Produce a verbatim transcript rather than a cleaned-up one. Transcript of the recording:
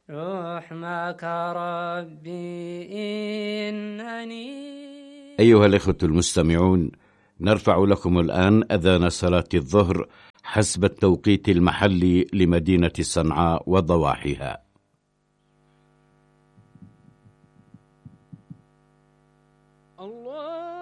رحمك ربي إنني. أيها الإخوة المستمعون، نرفع لكم الآن أذان صلاة الظهر حسب التوقيت المحلي لمدينة صنعاء وضواحيها. الله